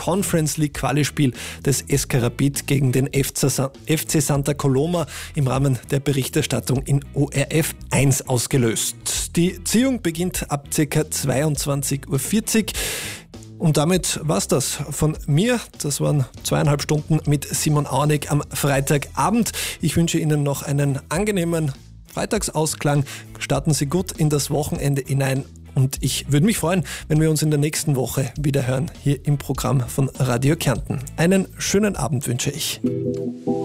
Conference League Quali-Spiel des SK Rapid gegen den FC Santa Coloma im Rahmen der Berichterstattung in ORF 1 ausgelöst. Die Ziehung beginnt ab ca. 22.40 Uhr. Und damit war's das von mir. Das waren 2,5 Stunden mit Simon Auenig am Freitagabend. Ich wünsche Ihnen noch einen angenehmen Freitagsausklang. Starten Sie gut in das Wochenende hinein. Und ich würde mich freuen, wenn wir uns in der nächsten Woche wieder hören, hier im Programm von Radio Kärnten. Einen schönen Abend wünsche ich.